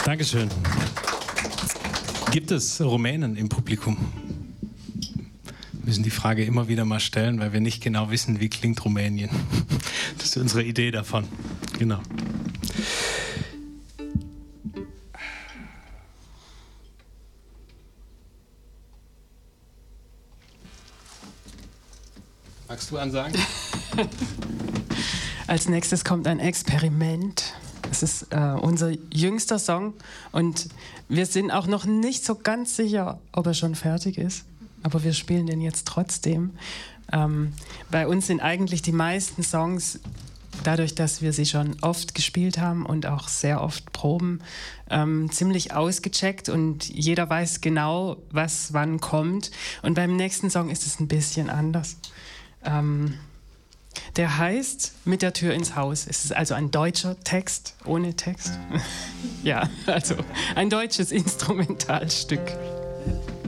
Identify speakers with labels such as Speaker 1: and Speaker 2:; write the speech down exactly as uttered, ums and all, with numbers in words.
Speaker 1: Dankeschön. Gibt es Rumänen im Publikum? Wir müssen die Frage immer wieder mal stellen, weil wir nicht genau wissen, wie klingt Rumänien. Das ist unsere Idee davon. Genau. Magst du ansagen?
Speaker 2: Als nächstes kommt ein Experiment. Es ist äh, unser jüngster Song und wir sind auch noch nicht so ganz sicher, ob er schon fertig ist. Aber wir spielen den jetzt trotzdem. Ähm, bei uns sind eigentlich die meisten Songs, dadurch, dass wir sie schon oft gespielt haben und auch sehr oft proben, ähm, ziemlich ausgecheckt und jeder weiß genau, was wann kommt. Und beim nächsten Song ist es ein bisschen anders. Ähm, der heißt Mit der Tür ins Haus. Es ist also ein deutscher Text ohne Text. Ja, also ein deutsches Instrumentalstück.